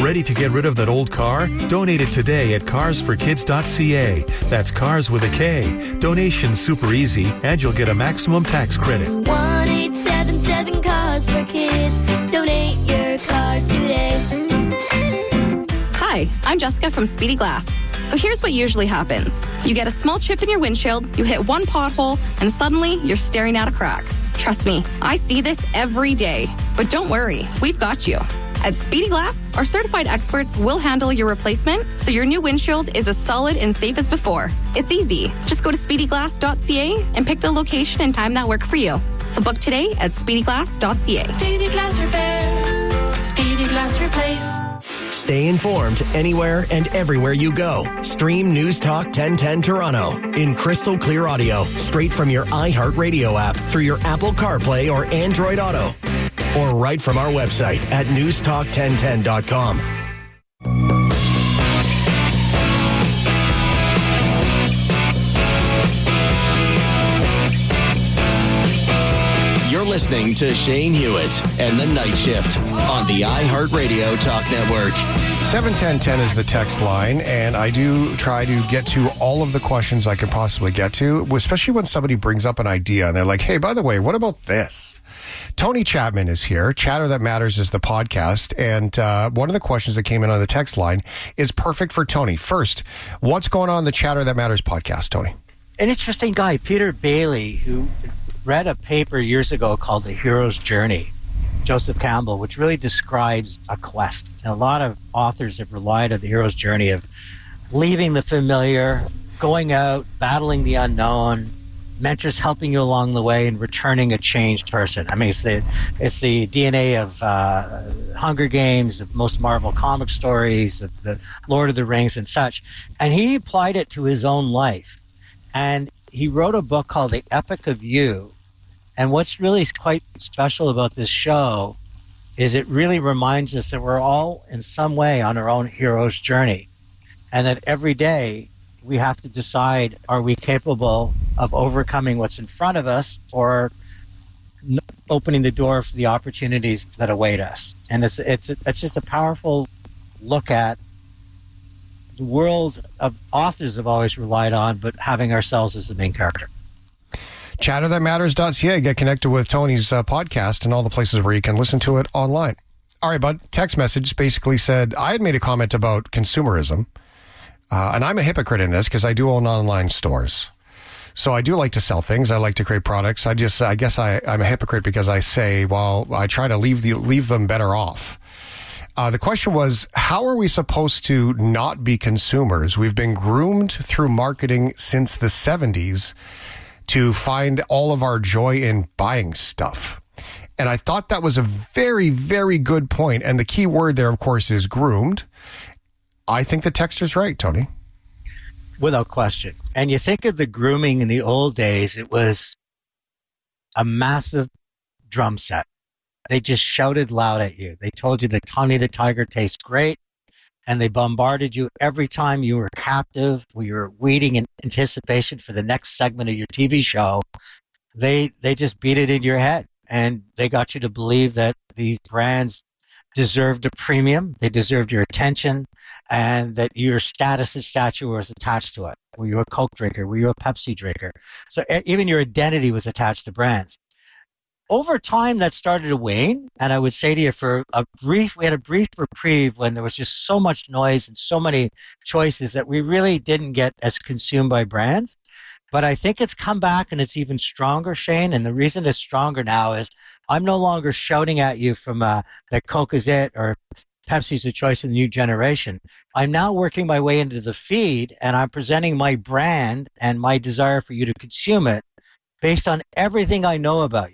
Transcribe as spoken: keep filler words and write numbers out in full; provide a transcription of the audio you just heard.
Ready to get rid of that old car? Donate it today at cars for kids dot c a. That's cars with a K. Donation's super easy, and you'll get a maximum tax credit. one eight seven seven Cars for Kids. Donate your car today. Hi, I'm Jessica from Speedy Glass. So here's what usually happens. You get a small chip in your windshield, you hit one pothole, and suddenly you're staring at a crack. Trust me, I see this every day. But don't worry, we've got you. At Speedy Glass, our certified experts will handle your replacement so your new windshield is as solid and safe as before. It's easy. Just go to speedy glass dot c a and pick the location and time that work for you. So book today at speedy glass dot c a. Speedy Glass Repair. Speedy Glass Replace. Stay informed anywhere and everywhere you go. Stream News Talk ten ten Toronto in crystal clear audio straight from your iHeartRadio app through your Apple CarPlay or Android Auto, or right from our website at news talk ten ten dot com. You're listening to Shane Hewitt and the Night Shift on the iHeartRadio Talk Network. seven ten ten is the text line, and I do try to get to all of the questions I can possibly get to, especially when somebody brings up an idea and they're like, hey, by the way, what about this? Tony Chapman is here. Chatter That Matters is the podcast, and uh, one of the questions that came in on the text line is perfect for Tony. First, what's going on in the Chatter That Matters podcast, Tony? An interesting guy, Peter Bailey, who read a paper years ago called The Hero's Journey, Joseph Campbell, which really describes a quest. And a lot of authors have relied on the hero's journey of leaving the familiar, going out, battling the unknown, mentors helping you along the way, and returning a changed person. I mean, it's the it's the D N A of uh, Hunger Games, of most Marvel comic stories, of the Lord of the Rings and such. And he applied it to his own life. And he wrote a book called The Epic of You. And what's really quite special about this show is it really reminds us that we're all in some way on our own hero's journey, and that every day we have to decide, are we capable of overcoming what's in front of us, or n- opening the door for the opportunities that await us. And it's it's it's just a powerful look at the world of authors have always relied on, but having ourselves as the main character. chatter that matters dot c a. Get connected with Tony's uh, podcast and all the places where you can listen to it online. All right, bud. Text message basically said, I had made a comment about consumerism, uh, and I'm a hypocrite in this because I do own online stores. So I do like to sell things. I like to create products. I just, I guess I, I'm a hypocrite because I say, well, I try to leave the leave them better off. Uh, the question was, how are we supposed to not be consumers? We've been groomed through marketing since the seventies to find all of our joy in buying stuff. And I thought that was a very, very good point. And the key word there, of course, is groomed. I think the texter's right, Tony. Without question. And you think of the grooming in the old days, it was a massive drum set. They just shouted loud at you. They told you that Tony the Tiger tastes great, and they bombarded you every time you were captive, or you were waiting in anticipation for the next segment of your T V show. They they just beat it in your head, and they got you to believe that these brands deserved a premium, they deserved your attention, and that your status and stature was attached to it. Were you a Coke drinker? Were you a Pepsi drinker? So even your identity was attached to brands. Over time, that started to wane, and I would say to you, for a brief, we had a brief reprieve when there was just so much noise and so many choices that we really didn't get as consumed by brands. But I think it's come back, and it's even stronger, Shane, and the reason it's stronger now is I'm no longer shouting at you from uh, that Coke is it or Pepsi's the choice of the new generation. I'm now working my way into the feed, and I'm presenting my brand and my desire for you to consume it based on everything I know about you.